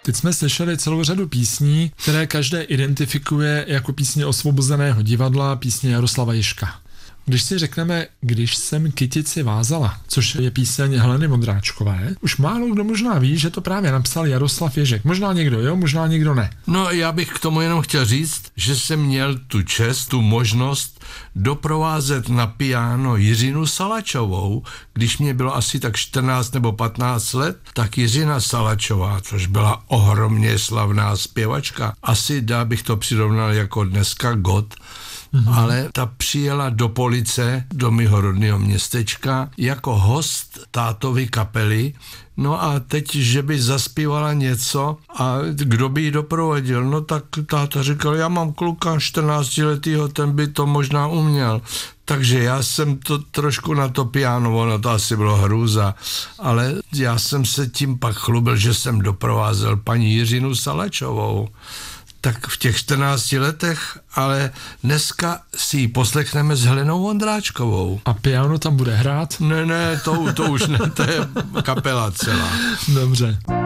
Teď jsme slyšeli celou řadu písní, které každé identifikuje jako písně Osvobozeného divadla, písně Jaroslava Ježka. Když si řekneme Když jsem kytici vázala, což je píseň Heleny Vondráčkové, už málo kdo možná ví, že to právě napsal Jaroslav Ježek. Možná někdo jo, možná někdo ne. No já bych k tomu jenom chtěl říct, že jsem měl tu čest, tu možnost doprovázet na piano Jiřinu Salačovou. Když mě bylo asi tak 14 nebo 15 let, tak Jiřina Salačová, což byla ohromně slavná zpěvačka, asi bych to přirovnal jako dneska God, ale ta přijela do Police, do mého rodného městečka, jako host tátovy kapely. No a teď, že by zaspívala něco a kdo by ji doprovodil, no tak táta říkal, já mám kluka 14letýho, ten by to možná uměl. Takže já jsem to trošku na to piano, ono to asi bylo hrůza, ale já jsem se tím pak chlubil, že jsem doprovázel paní Jiřinu Salačovou. Tak v těch 14 letech, ale dneska si ji poslechneme s Helenou Vondráčkovou. A piano tam bude hrát? Ne, to už ne, to je kapela celá. Dobře.